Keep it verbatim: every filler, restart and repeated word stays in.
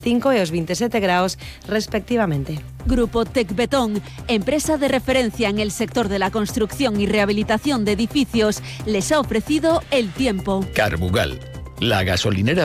cinco e os veintisiete grados respectivamente. Grupo Tecbetón, empresa de referencia en el sector de la construcción y rehabilitación de edificios, les ha ofrecido el tiempo. Carbugal, la gasolinera